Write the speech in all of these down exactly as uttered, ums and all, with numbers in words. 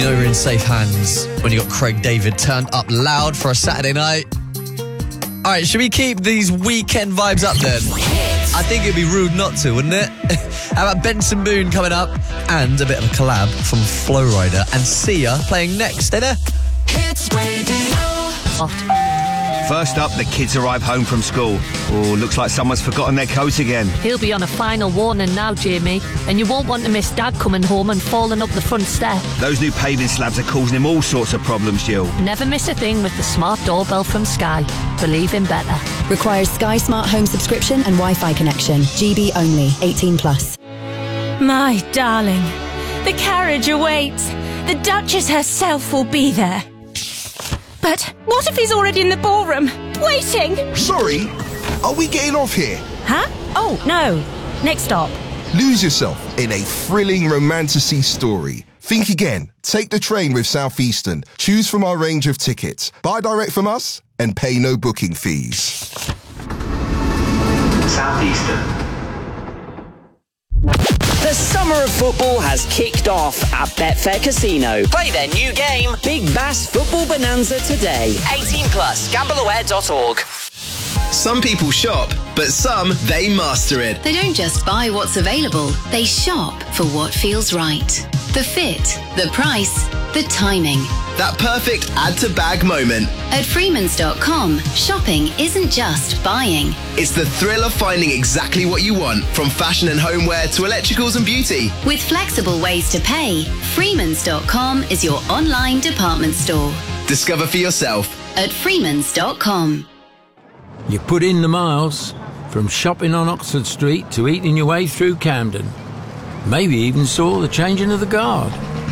you know you're in safe hands when you got Craig David turned up loud for a Saturday night. All right, should we keep these weekend vibes up then? I think it'd be rude not to, wouldn't it? How about Benson Boone coming up and a bit of a collab from Flowrider and Sia playing next. Stay there. Hits Radio. First up, the kids arrive home from school. Oh, looks like someone's forgotten their coat again. He'll be on a final warning now, Jamie, and you won't want to miss Dad coming home and falling up the front step. Those new paving slabs are causing him all sorts of problems, Jill. Never miss a thing with the smart doorbell from Sky. Believe in better. Requires Sky Smart Home subscription and Wi-Fi connection. G B only. eighteen plus. My darling, the carriage awaits. The Duchess herself will be there. But what if he's already in the ballroom, waiting? Sorry, are we getting off here? Huh? Oh, no. Next stop. Lose yourself in a thrilling romantasy story. Think again. Take the train with Southeastern. Choose from our range of tickets. Buy direct from us and pay no booking fees. Southeastern. The summer of football has kicked off at Betfair Casino. Play their new game, Big Bass Football Bonanza, today. eighteen plus, gamble aware dot org. Some people shop, but some, they master it. They don't just buy what's available, they shop for what feels right. The fit, the price, the timing. That perfect add-to-bag moment. At Freemans dot com, shopping isn't just buying. It's the thrill of finding exactly what you want, from fashion and homeware to electricals and beauty. With flexible ways to pay, Freemans dot com is your online department store. Discover for yourself. At Freemans dot com. You put in the miles, from shopping on Oxford Street to eating your way through Camden. Maybe even saw the changing of the guard.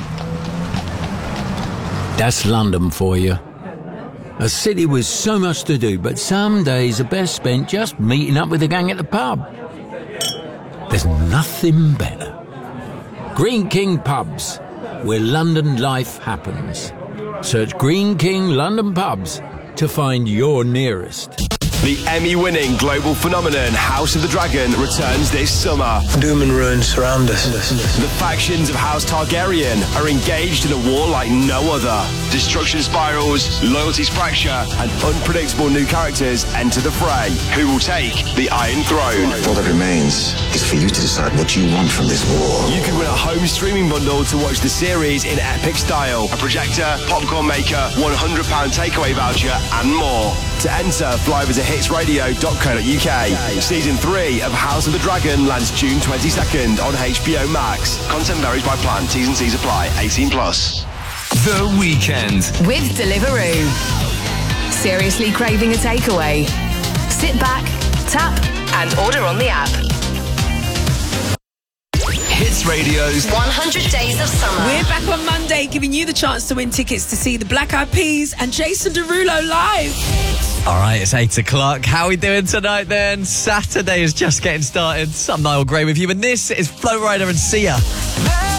That's London for you. A city with so much to do, but some days are best spent just meeting up with a gang at the pub. There's nothing better. Green King Pubs, where London life happens. Search Green King London Pubs to find your nearest. The Emmy-winning global phenomenon House of the Dragon returns this summer. Doom and ruin surround us. The factions of House Targaryen are engaged in a war like no other. Destruction spirals, loyalties fracture, and unpredictable new characters enter the fray. Who will take the Iron Throne? All that remains is for you to decide what you want from this war. You can win a home streaming bundle to watch the series in epic style, a projector, popcorn maker, one hundred pounds takeaway voucher, and more. To enter, fly over to hits radio dot co dot uk. Season three of House of the Dragon lands June twenty-second on H B O Max. Content varies by plan. T's and C's apply. eighteen plus. The Weekend. With Deliveroo. Seriously craving a takeaway? Sit back, tap, and order on the app. Hits Radio's one hundred Days of Summer. We're back on Monday, giving you the chance to win tickets to see the Black Eyed Peas and Jason Derulo live. All right, it's eight o'clock. How are we doing tonight then? Saturday is just getting started. I'm Niall Gray with you, and this is Flowrider and Sia.